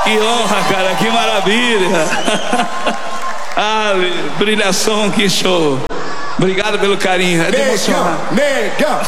Que honra, cara, que maravilha. Ah, brilhação, que show. Obrigado pelo carinho, é de emocionar. Negão.